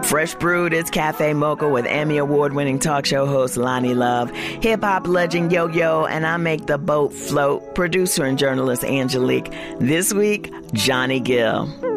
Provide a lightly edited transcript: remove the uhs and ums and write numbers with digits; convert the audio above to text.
Fresh Brewed is Cafe Mocha with Emmy Award-winning talk show host Lonnie Love, hip-hop legend Yo-Yo, and I make the boat float, producer and journalist Angelique. This week, Johnny Gill.